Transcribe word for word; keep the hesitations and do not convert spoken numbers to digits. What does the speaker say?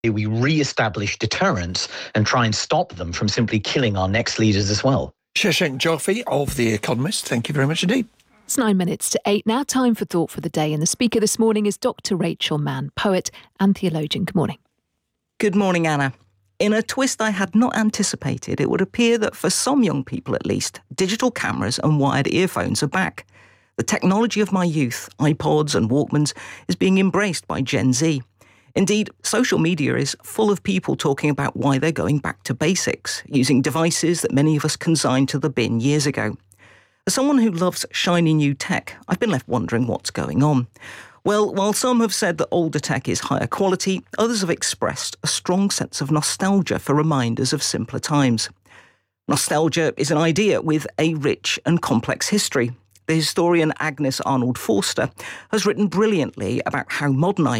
we re-establish deterrence and try and stop them from simply killing our next leaders as well. Shashank Joffe of The Economist, thank you very much indeed. It's nine minutes to eight now. Time for Thought for the Day. And the speaker this morning is Doctor Rachel Mann, poet and theologian. Good morning. Good morning, Anna. In a twist I had not anticipated, it would appear that for some young people at least, digital cameras and wired earphones are back. The technology of my youth, iPods and Walkmans, is being embraced by Gen Z. Indeed, social media is full of people talking about why they're going back to basics, using devices that many of us consigned to the bin years ago. As someone who loves shiny new tech, I've been left wondering what's going on. Well, while some have said that older tech is higher quality, others have expressed a strong sense of nostalgia for reminders of simpler times. Nostalgia is an idea with a rich and complex history. The historian Agnes Arnold Forster has written brilliantly about how modern